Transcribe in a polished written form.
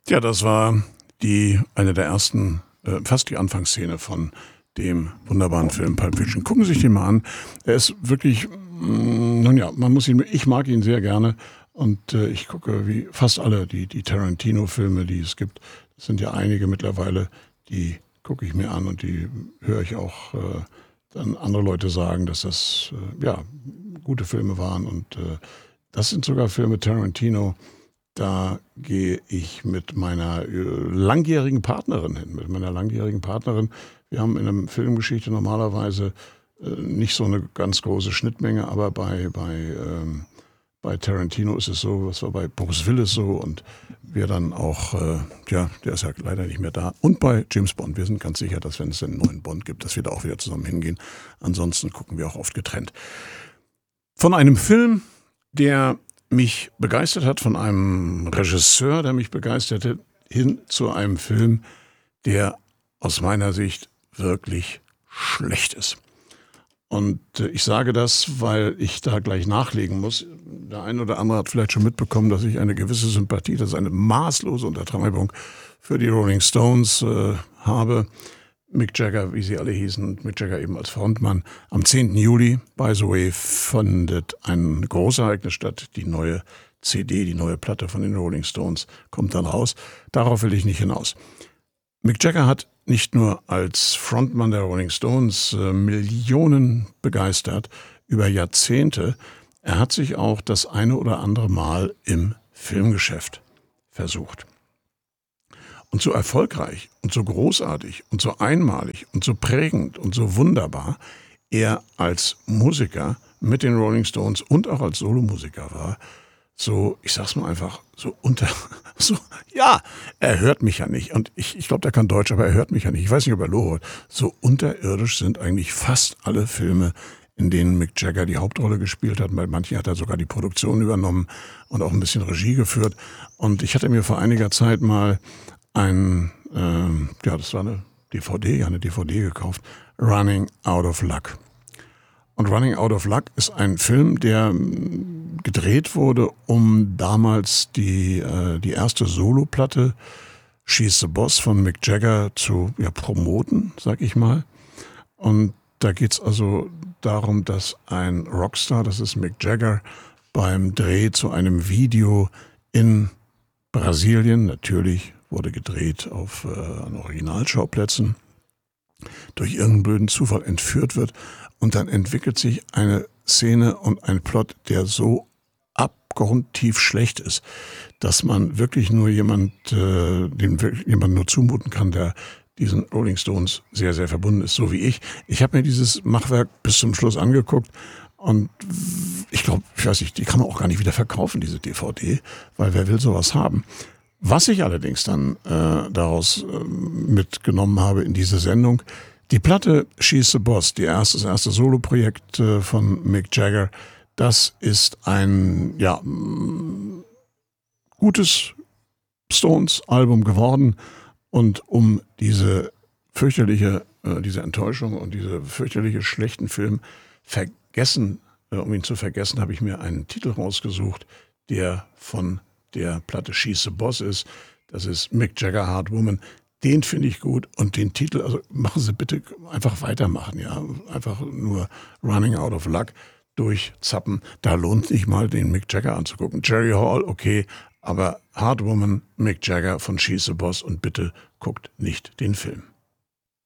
Ja, das war eine der ersten, fast die Anfangsszene von dem wunderbaren Film Pulp Fiction. Gucken Sie sich den mal an. Er ist wirklich, nun ja, ich mag ihn sehr gerne und ich gucke wie fast alle die Tarantino-Filme, die es gibt. Es sind ja einige mittlerweile, die gucke ich mir an und die höre ich auch dann andere Leute sagen, dass das ja gute Filme waren und das sind sogar Filme Tarantino. Da gehe ich mit meiner langjährigen Partnerin hin, mit meiner langjährigen Partnerin. Wir haben in einer Filmgeschichte normalerweise nicht so eine ganz große Schnittmenge, aber bei Tarantino ist es so, was war bei Bruce Willis so und wir dann auch, ja, der ist ja leider nicht mehr da. Und bei James Bond, wir sind ganz sicher, dass wenn es einen neuen Bond gibt, dass wir da auch wieder zusammen hingehen. Ansonsten gucken wir auch oft getrennt. Von einem Film, der mich begeistert hat, von einem Regisseur, der mich begeisterte, hin zu einem Film, der aus meiner Sicht wirklich schlecht ist. Und ich sage das, weil ich da gleich nachlegen muss. Der eine oder andere hat vielleicht schon mitbekommen, dass ich eine gewisse Sympathie, das ist eine maßlose Untertreibung für die Rolling Stones habe. Mick Jagger, wie sie alle hießen, Mick Jagger eben als Frontmann. Am 10. Juli, by the way, findet ein großes Ereignis statt. Die neue CD, die neue Platte von den Rolling Stones kommt dann raus. Darauf will ich nicht hinaus. Mick Jagger hat nicht nur als Frontmann der Rolling Stones Millionen begeistert über Jahrzehnte. Er hat sich auch das eine oder andere Mal im Filmgeschäft versucht. Und so erfolgreich und so großartig und so einmalig und so prägend und so wunderbar er als Musiker mit den Rolling Stones und auch als Solomusiker war, so, ich sag's mal einfach, ja, er hört mich ja nicht. Und ich glaube, der kann Deutsch, aber er hört mich ja nicht. Ich weiß nicht, ob er Loh hört. So unterirdisch sind eigentlich fast alle Filme, in denen Mick Jagger die Hauptrolle gespielt hat. Bei manchen hat er sogar die Produktion übernommen und auch ein bisschen Regie geführt. Und ich hatte mir vor einiger Zeit mal das war eine DVD gekauft, Running Out of Luck. Und Running Out of Luck ist ein Film, der gedreht wurde, um damals die erste Soloplatte She's the Boss von Mick Jagger zu promoten, sag ich mal. Und da geht's also darum, dass ein Rockstar, das ist Mick Jagger, beim Dreh zu einem Video in Brasilien, natürlich wurde gedreht an Originalschauplätzen, durch irgendeinen blöden Zufall entführt wird und dann entwickelt sich eine Szene und ein Plot, der so abgrundtief schlecht ist, dass man wirklich nur jemand nur zumuten kann, der diesen Rolling Stones sehr, sehr verbunden ist, so wie ich. Ich habe mir dieses Machwerk bis zum Schluss angeguckt und ich weiß nicht, die kann man auch gar nicht wieder verkaufen, diese DVD, weil wer will sowas haben? Was ich allerdings dann daraus mitgenommen habe in diese Sendung, die Platte She's the Boss, das erste Soloprojekt von Mick Jagger, das ist ein gutes Stones-Album geworden. Und um diese diese Enttäuschung und diese fürchterliche schlechten Film um ihn zu vergessen, habe ich mir einen Titel rausgesucht, der von der Platte She's the Boss ist. Das ist Mick Jagger Hard Woman. Den finde ich gut und den Titel, also machen Sie bitte einfach weitermachen, ja. Einfach nur Running Out of Luck durchzappen. Da lohnt sich mal, den Mick Jagger anzugucken. Jerry Hall, okay, aber Hard Woman, Mick Jagger von She's the Boss und bitte guckt nicht den Film.